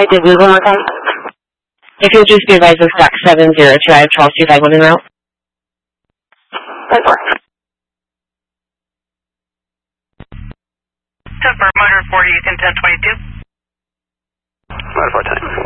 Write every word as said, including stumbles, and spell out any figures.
I did lose one more time. If you'll just be advised of stock seven zero two, I have Charles two five one en route. ten four. ten four, motor forty, ten ten twenty-two. Motor four ten.